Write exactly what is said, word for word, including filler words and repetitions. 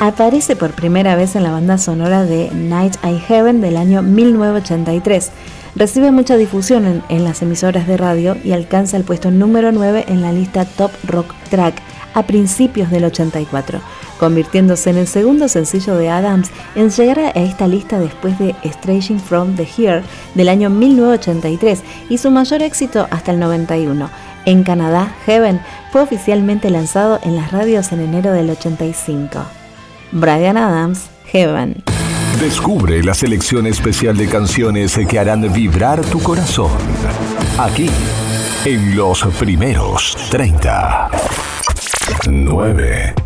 Aparece por primera vez en la banda sonora de Night in Heaven del año mil novecientos ochenta y tres. Recibe mucha difusión en, en las emisoras de radio y alcanza el puesto número nueve en la lista Top Rock Track a principios del ochenta y cuatro, convirtiéndose en el segundo sencillo de Adams en llegar a esta lista después de Straying from the Here del año mil novecientos ochenta y tres y su mayor éxito hasta el noventa y uno. En Canadá, Heaven fue oficialmente lanzado en las radios en enero del ochenta y cinco. Bryan Adams, Heaven. Descubre la selección especial de canciones que harán vibrar tu corazón. Aquí, en los primeros treinta. nueve.